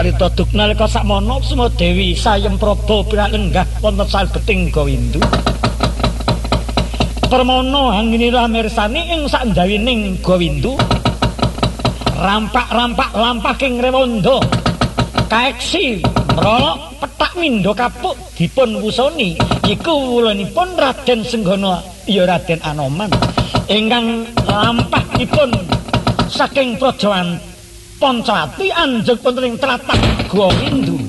Carita duk nalika sakmono Suma Dewi Sayem Praba pirak lenggah wonten salebeting Gawindu. Permono hanginira mirsani ing sakdawining Gawindu. Rampak-rampak lampaking rewanda. Kaeksi mrolok petak mindha kapuk dipun wusoni iku wulanipun Raden Senggana ya Raden Anoman ingkang lampahipun saking Praja Pancawati anjeg wonten ing tlatah Gawindu.